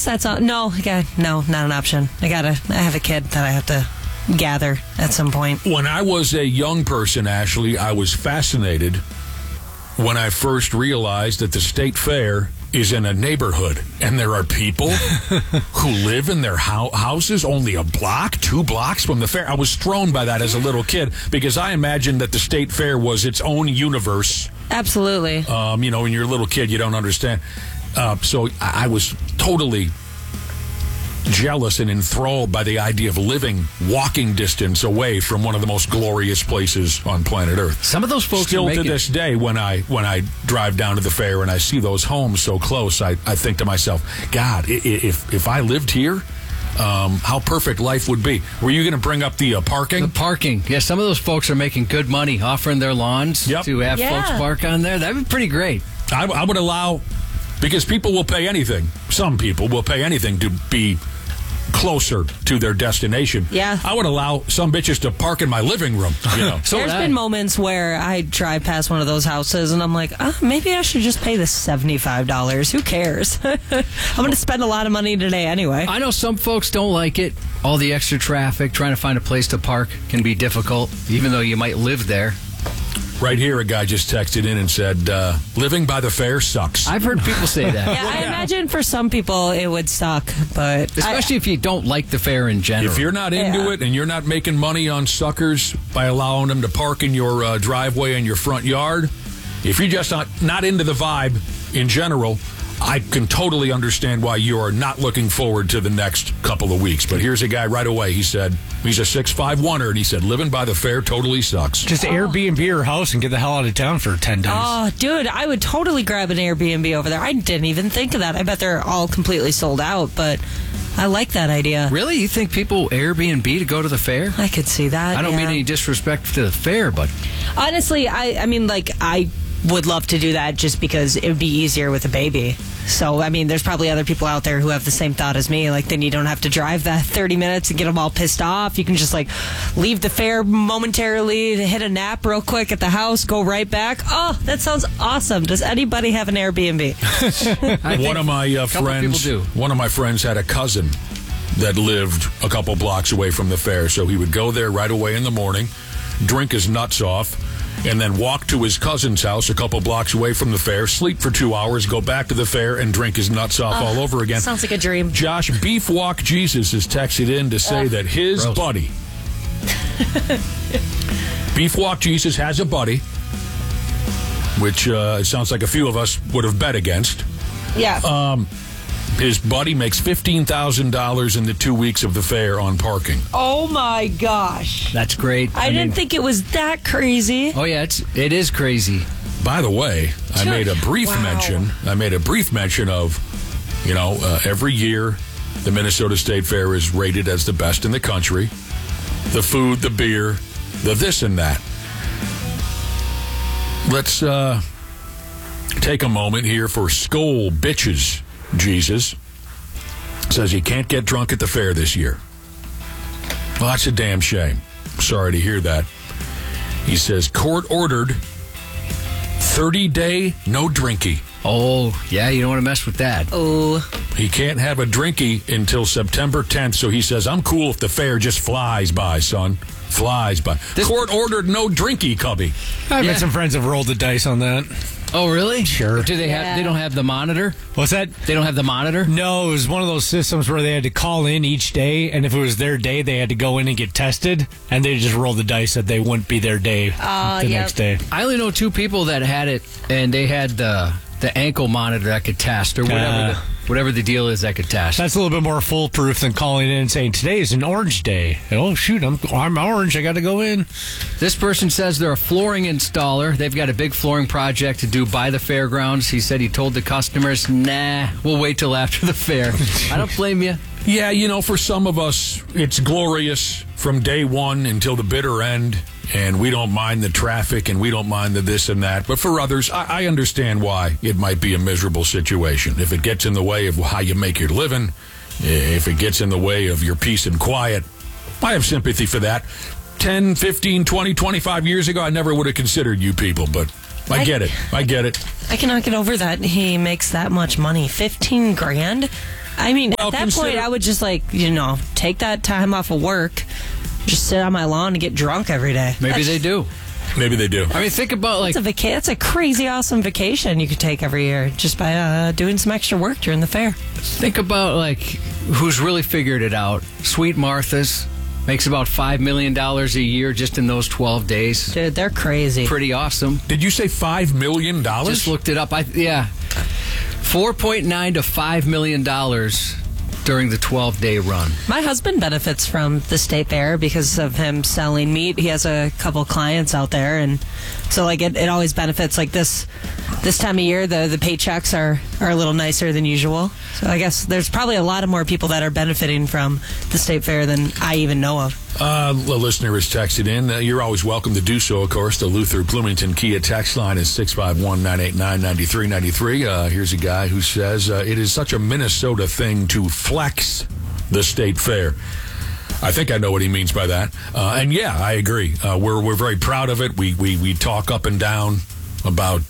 that's all. No, not an option. I have a kid that I have to gather at some point. When I was a young person, Ashley, I was fascinated when I first realized that the state fair is in a neighborhood, and there are people who live in their houses only a block, 2 blocks from the fair. I was thrown by that as a little kid because I imagined that the state fair was its own universe. Absolutely. When you're a little kid, you don't understand. So I was totally jealous and enthralled by the idea of living walking distance away from one of the most glorious places on planet Earth. Some of those folks still to this day, when I drive down to the fair and I see those homes so close, I think to myself, God, if I lived here, how perfect life would be. Were you going to bring up the parking? The parking. Yeah, some of those folks are making good money offering their lawns to have folks park on there. That would be pretty great. I would allow, because people will pay anything. Some people will pay anything to be closer to their destination. Yeah. I would allow some bitches to park in my living room. So there's been moments where I drive past one of those houses and I'm like, maybe I should just pay the $75. Who cares? I'm going to spend a lot of money today anyway. I know some folks don't like it. All the extra traffic, trying to find a place to park can be difficult, even though you might live there. Right here, a guy just texted in and said, living by the fair sucks. I've heard people say that. Yeah, I imagine for some people it would suck, but... Especially if you don't like the fair in general. If you're not into it and you're not making money on suckers by allowing them to park in your driveway and your front yard, if you're just not into the vibe in general, I can totally understand why you are not looking forward to the next couple of weeks. But here's a guy right away. He said, he's a 6'5" wonder, and he said, living by the fair totally sucks. Just Airbnb your house and get the hell out of town for 10 days. Oh, dude, I would totally grab an Airbnb over there. I didn't even think of that. I bet they're all completely sold out, but I like that idea. Really? You think people Airbnb to go to the fair? I could see that. I don't mean any disrespect to the fair, but... Honestly, I would love to do that just because it would be easier with a baby. So, there's probably other people out there who have the same thought as me. Like, then you don't have to drive that 30 minutes and get them all pissed off. You can just, leave the fair momentarily, hit a nap real quick at the house, go right back. Oh, that sounds awesome. Does anybody have an Airbnb? One of my friends had a cousin that lived a couple blocks away from the fair. So he would go there right away in the morning, drink his nuts off, and then walk to his cousin's house a couple blocks away from the fair, sleep for 2 hours, go back to the fair, and drink his nuts off all over again. Sounds like a dream. Josh, Beef Walk Jesus has texted in to say that his buddy, Beef Walk Jesus has a buddy, which it sounds like a few of us would have bet against. Yeah. His buddy makes $15,000 in the 2 weeks of the fair on parking. Oh, my gosh. That's great. I didn't think it was that crazy. Oh, yeah, it is crazy. By the way, I made a brief mention. I made a brief mention of, every year the Minnesota State Fair is rated as the best in the country. The food, the beer, the this and that. Let's take a moment here for Skol Bitches. Jesus says he can't get drunk at the fair this year. Well, that's a damn shame. Sorry to hear that. He says court ordered 30-day no drinky. Oh, yeah, you don't want to mess with that. Oh. He can't have a drinky until September 10th, so he says, I'm cool if the fair just flies by, son. Flies by. Court ordered no drinky, Cubby. I've had some friends have rolled the dice on that. Oh, really? Sure. Do they have? They don't have the monitor? What's that? They don't have the monitor? No, it was one of those systems where they had to call in each day, and if it was their day, they had to go in and get tested, and they just rolled the dice that they wouldn't be their day the next day. I only know 2 people that had it, and they had the ankle monitor that could test, or whatever the deal is that could test. That's a little bit more foolproof than calling in and saying, today is an orange day. Oh, shoot, I'm orange. I got to go in. This person says they're a flooring installer. They've got a big flooring project to do by the fairgrounds. He said he told the customers, nah, we'll wait till after the fair. I don't blame you. Yeah, for some of us, it's glorious from day one until the bitter end, and we don't mind the traffic and we don't mind the this and that. But for others, I understand why it might be a miserable situation. If it gets in the way of how you make your living, if it gets in the way of your peace and quiet, I have sympathy for that. 10, 15, 20, 25 years ago, I never would have considered you people, but I get it. I get it. I cannot get over that he makes that much money. $15,000? I mean, Well, at that point, consider- I would just take that time off of work, just sit on my lawn and get drunk every day. Maybe they do. Maybe they do. I mean, think about like That's a crazy awesome vacation you could take every year just by doing some extra work during the fair. think about like who's really figured it out. Sweet Martha's makes about $5 million a year just in those 12 days. Dude, they're crazy. Pretty awesome. Did you say $5 million? Just looked it up. 4.9 to $5 million during the 12-day run. My husband benefits from the state fair because of him selling meat. He has a couple clients out there, and so like it always benefits. Like this time of year, the paychecks are a little nicer than usual. So I guess there's probably a lot of more people that are benefiting from the state fair than I even know of. A listener has texted in. You're always welcome to do so, of course. The Luther Bloomington Kia text line is 651-989-9393. Here's a guy who says, it is such a Minnesota thing to flex the state fair. I think I know what he means by that. And yeah, I agree. We're very proud of it. We talk up and down about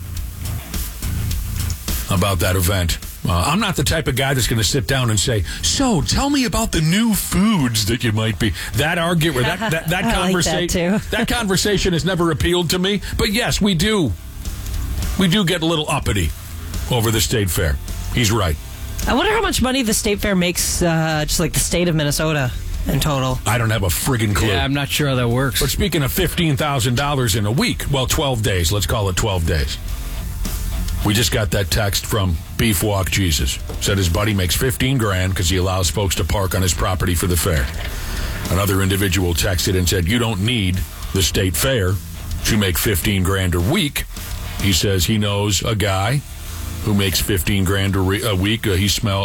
that event. I'm not the type of guy that's going to sit down and say, so tell me about the new foods that you might be. That argument, that conversation, that conversation has never appealed to me. But yes, we do get a little uppity over the state fair. He's right. I wonder how much money the state fair makes, just like the state of Minnesota in total. I don't have a friggin' clue. Yeah, I'm not sure how that works. But speaking of $15,000 in a week, well, 12 days. Let's call it 12 days. We just got that text from Beef Walk Jesus. Said his buddy makes $15,000 because he allows folks to park on his property for the fair. Another individual texted and said, you don't need the state fair to make $15,000 a week. He says he knows a guy who makes $15,000 a week. He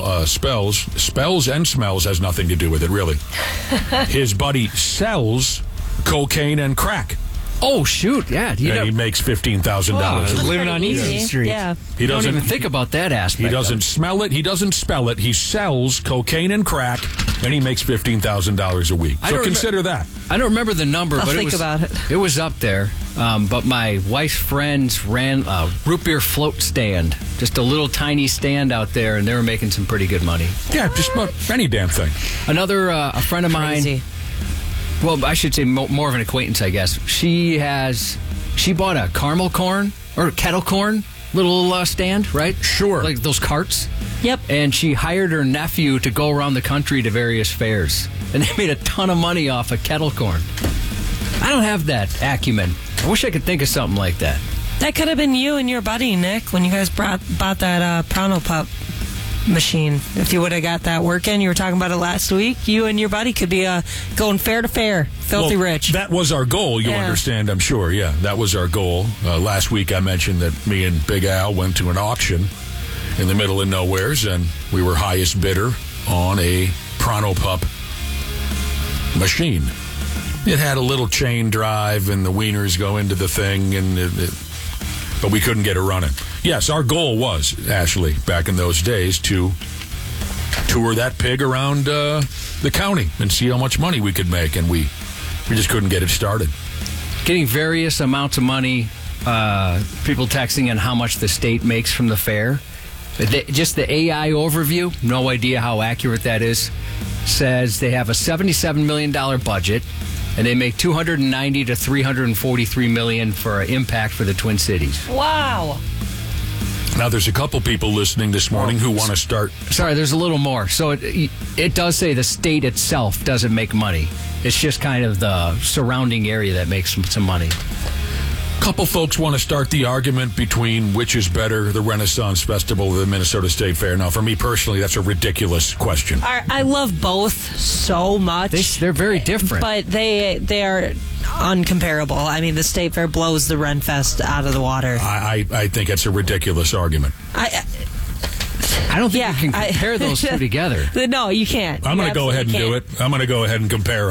spells and smells has nothing to do with it, really. His buddy sells cocaine and crack. Oh, shoot, yeah. And he makes $15,000. Living on Easy Street. Yeah. He don't doesn't even think about that aspect. He doesn't of it. smell it. He doesn't spell it. He sells cocaine and crack, and he makes $15,000 a week. So consider that. I don't remember the number, I'll but think about it. It was up there. But my wife's friends ran a root beer float stand, just a little tiny stand out there, and they were making some pretty good money. Yeah, just about any damn thing. Another a friend of mine. Crazy. Well, I should say more of an acquaintance, I guess. She bought a caramel corn or kettle corn little stand, right? Sure. Like those carts. Yep. And she hired her nephew to go around the country to various fairs. And they made a ton of money off of kettle corn. I don't have that acumen. I wish I could think of something like that. That could have been you and your buddy, Nick, when you guys bought that Pronto Pup machine. If you would have got that working, you were talking about it last week, you and your buddy could be going fair to fair, filthy rich. That was our goal, you'll understand, I'm sure. Yeah, that was our goal. Last week I mentioned that me and Big Al went to an auction in the middle of nowheres, and we were highest bidder on a Pronto Pup machine. It had a little chain drive, and the wieners go into the thing, but we couldn't get it running. Yes, our goal was, Ashley, back in those days, to tour that pig around the county and see how much money we could make, and we just couldn't get it started. Getting various amounts of money, people texting on how much the state makes from the fair. Just the AI overview, no idea how accurate that is, says they have a $77 million budget, and they make $290 to $343 million for impact for the Twin Cities. Wow. Now, there's a couple people listening this morning who want to start. Sorry, there's a little more. So it does say the state itself doesn't make money. It's just kind of the surrounding area that makes some money. Couple folks want to start the argument between which is better, the Renaissance Festival or the Minnesota State Fair. Now, for me personally, that's a ridiculous question. I love both so much. They're very different. But they are uncomparable. I mean, the State Fair blows the Renfest out of the water. I think it's a ridiculous argument. I don't think you can compare those two together. No, you can't. I'm going to go ahead and do it. I'm going to go ahead and compare them.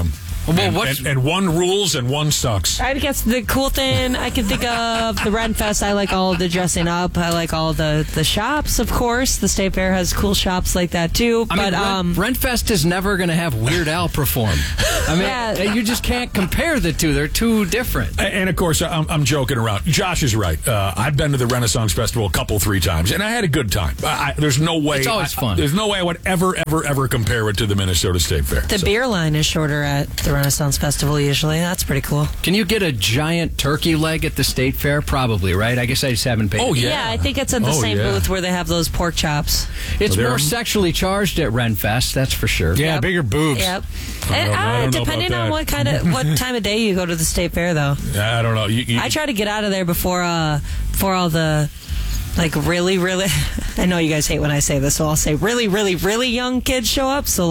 Well, and one rules and one sucks. I guess the cool thing I can think of, the Ren Fest, I like all of the dressing up. I like all the shops, of course. The State Fair has cool shops like that, too. I mean, Renfest is never going to have Weird Al perform. I mean, you just can't compare the two. They're too different. And, of course, I'm joking around. Josh is right. I've been to the Renaissance Festival 3 times, and I had a good time. There's no way. It's always fun. There's no way I would ever compare it to the Minnesota State Fair. The beer line is shorter at the Renaissance Festival usually. That's pretty cool. Can you get a giant turkey leg at the State Fair? Probably, right? I guess I just haven't paid. Oh, yeah. Yeah, I think it's at the same booth where they have those pork chops. It's more sexually charged at Renfest, that's for sure. Yeah, bigger boobs. Yep. I don't know Depending about on that. what time of day you go to the State Fair, though. I don't know. I try to get out of there before all the really, really. I know you guys hate when I say this, so I'll say really, really, really young kids show up. So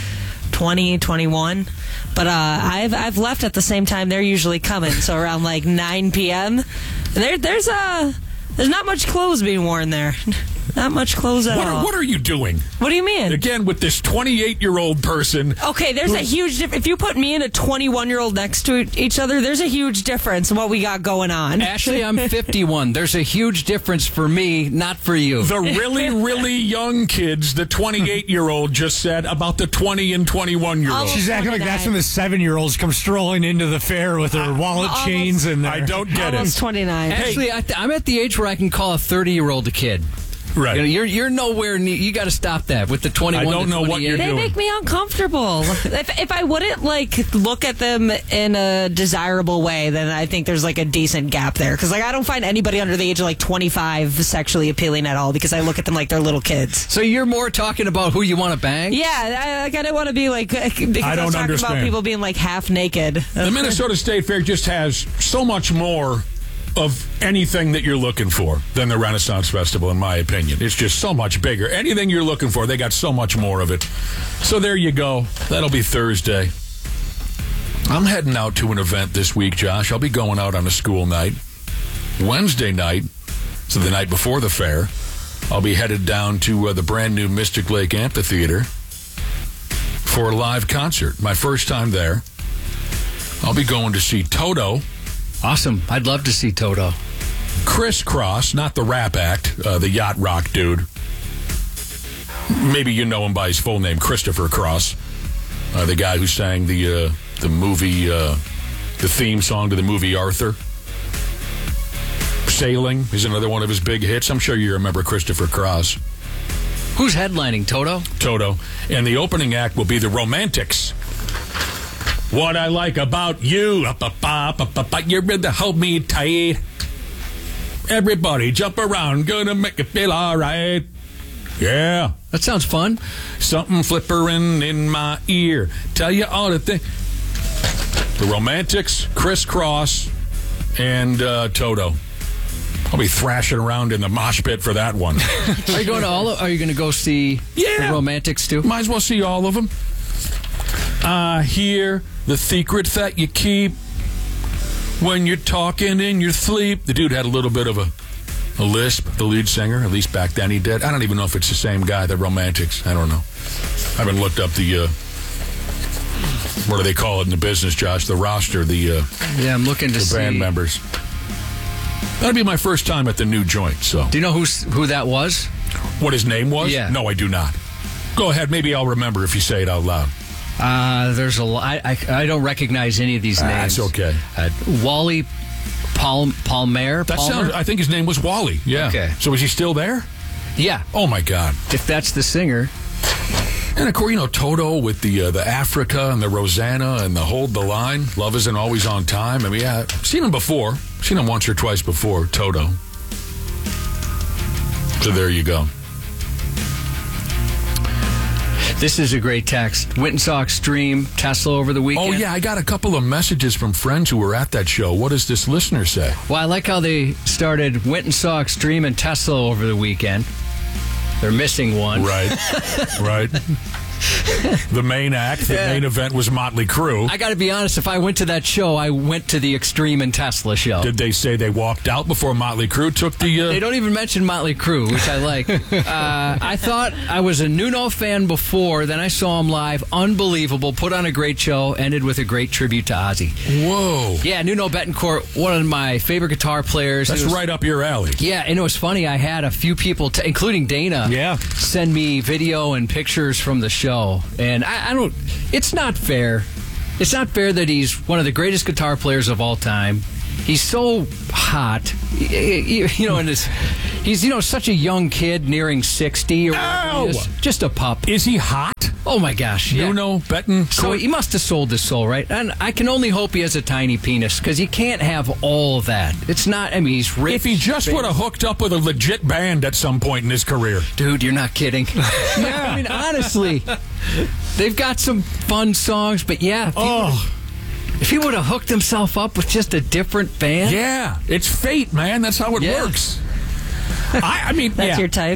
20, 21. But I've left at the same time they're usually coming. So around 9 p.m. There's not much clothes being worn there. Not much clothes at all. What are you doing? What do you mean? Again, with this 28-year-old person. Okay, there's a huge difference. If you put me and a 21-year-old next to each other, there's a huge difference in what we got going on. Ashley, I'm 51. There's a huge difference for me, not for you. The really, really young kids, the 28-year-old just said about the 20 and 21-year-old. She's acting like that's when the 7-year-olds come strolling into the fair with their wallet chains and I don't get almost it. 29. Actually, I'm at the age where I can call a 30-year-old a kid. Right. You're nowhere near. You got to stop that with the 21. I don't know what you're They doing. make me uncomfortable. If I wouldn't look at them in a desirable way, then I think there's a decent gap there. Because I don't find anybody under the age of 25 sexually appealing at all. Because I look at them like they're little kids. So you're more talking about who you want to bang? Yeah, I don't want to be because I don't was talking understand. about people being half naked. The Minnesota State Fair just has so much more of anything that you're looking for than the Renaissance Festival, in my opinion. It's just so much bigger. Anything you're looking for, they got so much more of it. So there you go. That'll be Thursday. I'm heading out to an event this week, Josh. I'll be going out on a school night. Wednesday night, so the night before the fair, I'll be headed down to the brand new Mystic Lake Amphitheater for a live concert. My first time there. I'll be going to see Toto. Awesome. I'd love to see Toto. Chris Cross, not the rap act, the yacht rock dude. Maybe you know him by his full name, Christopher Cross, the guy who sang the movie, the theme song to the movie Arthur. Sailing is another one of his big hits. I'm sure you remember Christopher Cross. Who's headlining, Toto? Toto. And the opening act will be the Romantics. What I like about you, you're in to hold me tight. Everybody jump around, gonna make it feel all right. Yeah. That sounds fun. Something flippering in my ear. Tell you all the things. The Romantics, Chris Cross, and Toto. I'll be thrashing around in the mosh pit for that one. Are you going to are you going to go see the Romantics too? Might as well see all of them. I hear the secret that you keep when you're talking in your sleep. The dude had a little bit of a lisp, the lead singer. At least back then he did. I don't even know if it's the same guy, the Romantics. I don't know. I haven't looked up the, what do they call it in the business, Josh? The roster, yeah, I'm looking to see. The band members. That'd be my first time at the new joint, so. Do you know who that was? What his name was? Yeah. No, I do not. Go ahead. Maybe I'll remember if you say it out loud. There's a lot. I don't recognize any of these names. That's okay. Wally Palmer. That sounds. I think his name was Wally. Yeah. Okay. So is he still there? Yeah. Oh my God. If that's the singer. And of course, Toto with the Africa and the Rosanna and the Hold the Line. Love Isn't Always on Time. I mean, yeah, I've seen him before. Seen him once or twice before. Toto. So there you go. This is a great text. Went and saw Extreme, Tesla over the weekend. Oh, yeah, I got a couple of messages from friends who were at that show. What does this listener say? Well, I like how they started, went and saw Extreme and Tesla over the weekend. They're missing one. Right, right. The main act, the main event was Motley Crue. I got to be honest, if I went to that show, I went to the Extreme and Tesla show. Did they say they walked out before Motley Crue took the... They don't even mention Motley Crue, which I like. I thought I was a Nuno fan before, then I saw him live. Unbelievable. Put on a great show, ended with a great tribute to Ozzy. Whoa. Yeah, Nuno Bettencourt, one of my favorite guitar players. That's right up your alley. Yeah, and it was funny. I had a few people, including Dana, send me video and pictures from the show. And I don't... It's not fair. It's not fair that he's one of the greatest guitar players of all time. He's so hot, and he's such a young kid, nearing 60 or whatever he is. Just a pup. Is he hot? Oh my gosh! Yeah. Nuno Bettencourt. So he must have sold his soul, right? And I can only hope he has a tiny penis because he can't have all of that. It's not. I mean, he's rich. If he just would have hooked up with a legit band at some point in his career, dude, you're not kidding. Yeah, I mean, honestly, they've got some fun songs, but yeah. If he would have hooked himself up with just a different band. Yeah, it's fate, man. That's how it works. I mean, that's your type.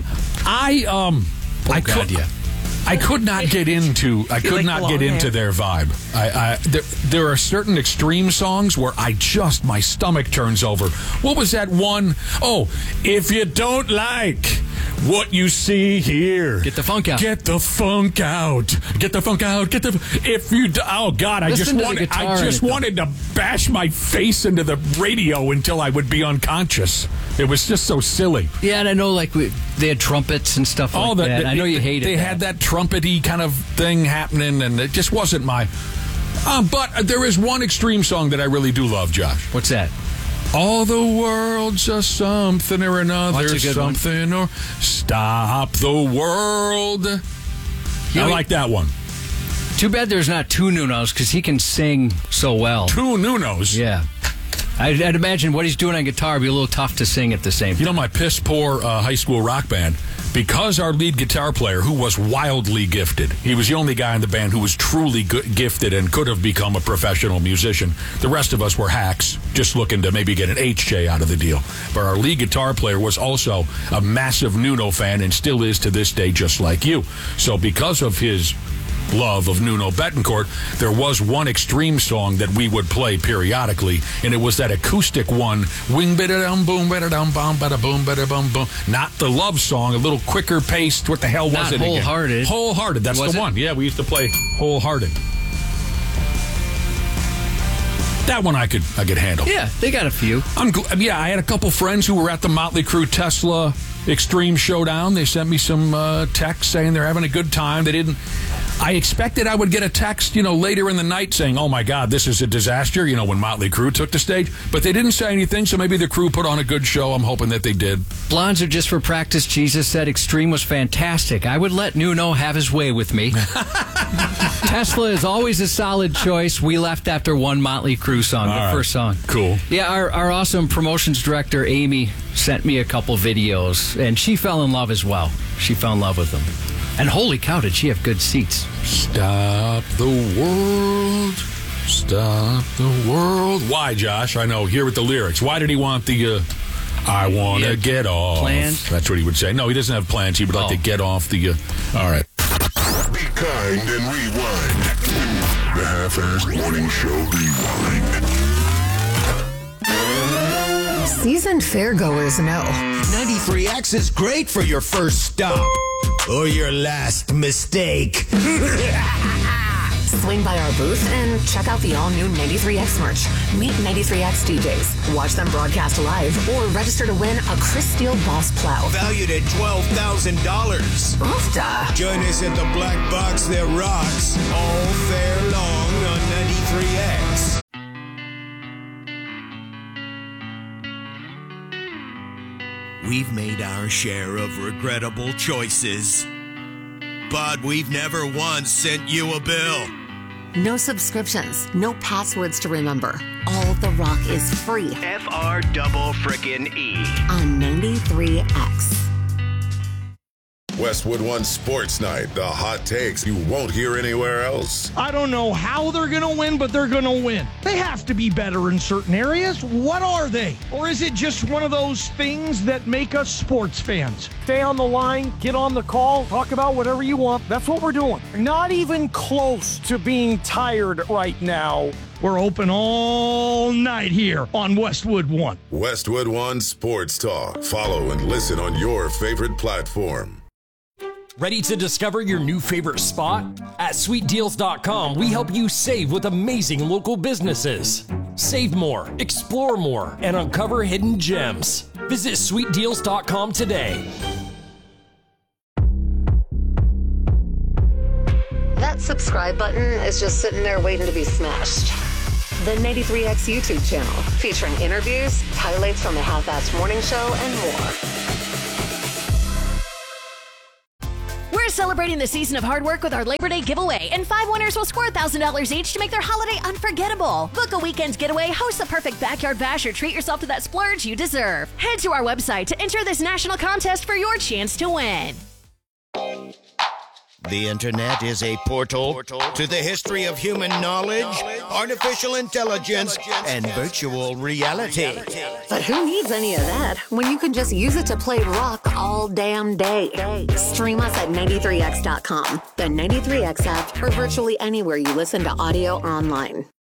I could not get into their vibe. There are certain Extreme songs where my stomach turns over. What was that one? Oh, if you don't like what you see here, get the funk out. Get the funk out. Get the funk out. Oh God, I just wanted to bash my face into the radio until I would be unconscious. It was just so silly. Yeah, and I know they had trumpets and stuff like that. I know you hated They had that trumpety kind of thing happening, and it just wasn't my... but there is one Extreme song that I really do love, Josh. What's that? All the world's a something or another, something or stop the world. I like that one. Too bad there's not two Nunos because he can sing so well. Two Nunos? Yeah. I'd imagine what he's doing on guitar would be a little tough to sing at the same time. You know, my piss poor high school rock band, because our lead guitar player, who was wildly gifted, he was the only guy in the band who was truly gifted and could have become a professional musician. The rest of us were hacks, just looking to maybe get an HJ out of the deal. But our lead guitar player was also a massive Nuno fan and still is to this day, just like you. So because of his love of Nuno Bettencourt, there was one Extreme song that we would play periodically, and it was that acoustic one, wing bida-dum boom bida-dum bum bada boom bada bum boom. Not the love song, a little quicker paced. What the hell was it? Wholehearted. Again? Wholehearted. That's the one. Yeah, we used to play Wholehearted. That one I could handle. Yeah, they got a few. I had a couple friends who were at the Motley Crue Tesla Extreme Showdown. They sent me some texts saying they're having a good time. I expected I would get a text, later in the night saying, oh my God, this is a disaster, when Motley Crue took the stage. But they didn't say anything, so maybe the crew put on a good show. I'm hoping that they did. Blondes are just for practice. Jesus said Extreme was fantastic. I would let Nuno have his way with me. Tesla is always a solid choice. We left after one Motley Crue song, first song. Cool. Yeah, our awesome promotions director, Amy, sent me a couple videos, and she fell in love as well. She fell in love with them. And holy cow, did she have good seats. Stop the world. Stop the world. Why, Josh? I know, here with the lyrics. Why did he want the, I want to get off? Plans? That's what he would say. No, he doesn't have plans. He would like to get off the, all right. Be kind and rewind. The Half-Assed Morning Show Rewind. Seasoned fairgoers know 93X is great for your first stop or your last mistake. Swing by our booth and check out the all-new 93X merch. Meet 93X DJs, watch them broadcast live, or register to win a Chris Steele Boss Plow. Valued at $12,000. Oofda. Join us at the Black Box that rocks all fair long on 93X. We've made our share of regrettable choices, but we've never once sent you a bill. No subscriptions, no passwords to remember. All the rock is free. FR double frickin' E. On 93X. Westwood One Sports Night, the hot takes you won't hear anywhere else. I don't know how they're going to win, but they're going to win. They have to be better in certain areas. What are they? Or is it just one of those things that make us sports fans? Stay on the line, get on the call, talk about whatever you want. That's what we're doing. Not even close to being tired right now. We're open all night here on Westwood One. Westwood One Sports Talk. Follow and listen on your favorite platform. Ready to discover your new favorite spot? At sweetdeals.com, we help you save with amazing local businesses. Save more, explore more, and uncover hidden gems. Visit sweetdeals.com today. That subscribe button is just sitting there waiting to be smashed. The 93X YouTube channel, featuring interviews, highlights from the Half-Assed Morning Show, and more. We're celebrating the season of hard work with our Labor Day giveaway, and 5 winners will score $1,000 each to make their holiday unforgettable. Book a weekend getaway, host the perfect backyard bash, or treat yourself to that splurge you deserve. Head to our website to enter this national contest for your chance to win. The internet is a portal to the history of human knowledge, artificial intelligence, and virtual reality. But who needs any of that when you can just use it to play rock all damn day? Stream us at 93x.com, the 93X app, or virtually anywhere you listen to audio or online.